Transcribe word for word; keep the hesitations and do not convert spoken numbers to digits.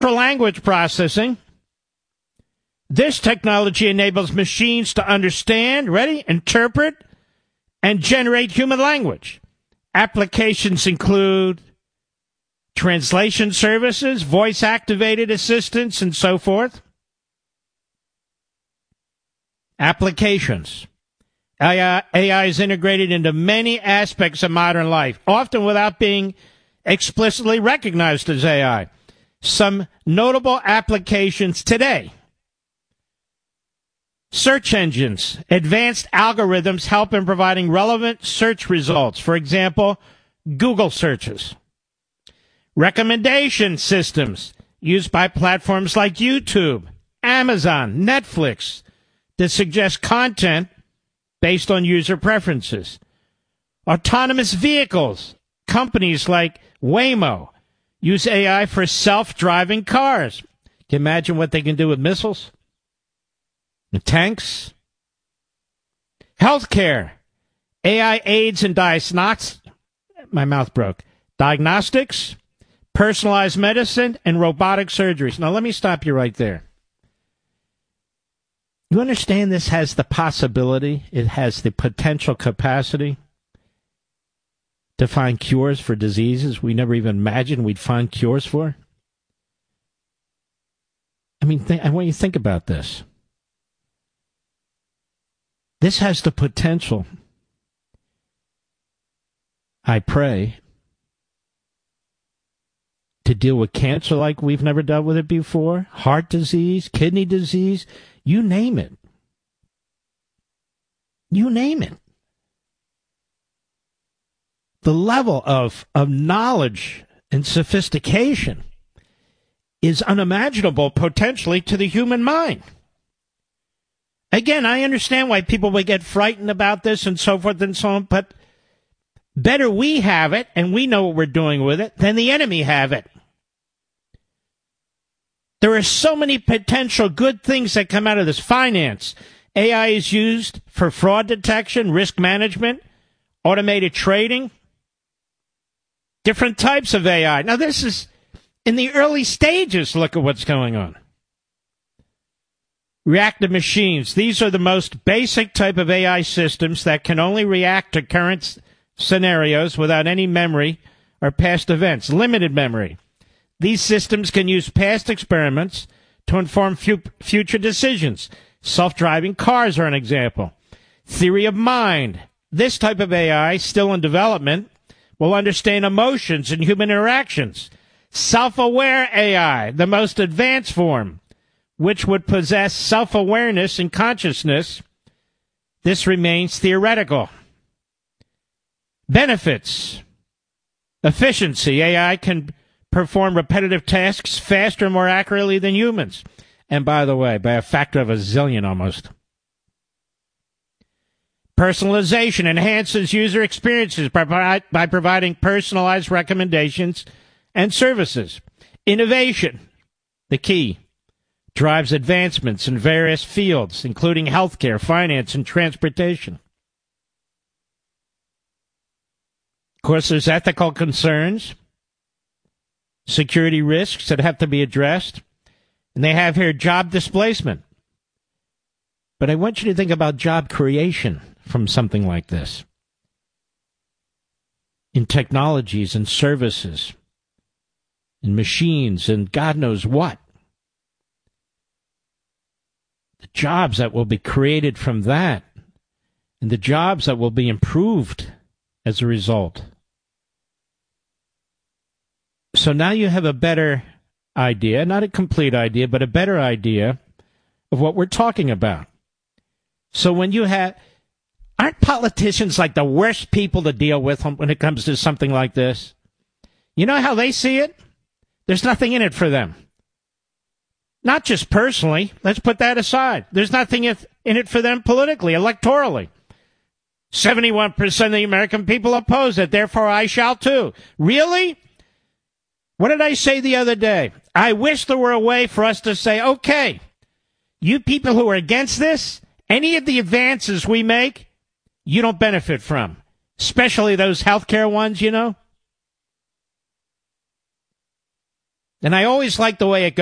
natural language processing. This technology enables machines to understand, ready, interpret, and generate human language. Applications include translation services, voice-activated assistants, and so forth. Applications. A I, A I is integrated into many aspects of modern life, often without being explicitly recognized as A I. Some notable applications today. Search engines. Advanced algorithms help in providing relevant search results. For example, Google searches. Recommendation systems used by platforms like YouTube, Amazon, Netflix to suggest content based on user preferences. Autonomous vehicles. Companies like Waymo use A I for self-driving cars. Can you imagine what they can do with missiles? And tanks. Healthcare. A I aids in diagnostics. My mouth broke. Diagnostics, personalized medicine, and robotic surgeries. Now, let me stop you right there. You understand this has the possibility, it has the potential capacity to find cures for diseases we never even imagined we'd find cures for? I mean, th- I want you to think about this. This has the potential, I pray, to deal with cancer like we've never dealt with it before, heart disease, kidney disease, you name it. You name it. The level of, of knowledge and sophistication is unimaginable potentially to the human mind. Again, I understand why people would get frightened about this and so forth and so on, but better we have it and we know what we're doing with it than the enemy have it. There are so many potential good things that come out of this. Finance. A I is used for fraud detection, risk management, automated trading, different types of A I. Now, this is in the early stages. Look at what's going on. Reactive machines. These are the most basic type of A I systems that can only react to current scenarios without any memory or past events. Limited memory. These systems can use past experiments to inform fu- future decisions. Self-driving cars are an example. Theory of mind. This type of A I, still in development, will understand emotions and human interactions. Self-aware A I, the most advanced form, which would possess self-awareness and consciousness. This remains theoretical. Benefits. Efficiency. A I can perform repetitive tasks faster and more accurately than humans. And by the way, by a factor of a zillion almost. Personalization enhances user experiences by, by providing personalized recommendations and services. Innovation, the key, drives advancements in various fields, including healthcare, finance, and transportation. Of course, there's ethical concerns, security risks that have to be addressed, and they have here job displacement. But I want you to think about job creation from something like this. In technologies and services, in machines, and God knows what. The jobs that will be created from that, and the jobs that will be improved as a result. So now you have a better idea, not a complete idea, but a better idea of what we're talking about. So when you have, aren't politicians like the worst people to deal with when it comes to something like this? You know how they see it? There's nothing in it for them. Not just personally. Let's put that aside. There's nothing in it for them politically, electorally. seventy-one percent of the American people oppose it, therefore I shall too. Really? What did I say the other day? I wish there were a way for us to say, okay, you people who are against this, any of the advances we make, you don't benefit from. Especially those healthcare ones, you know. And I always like the way it goes.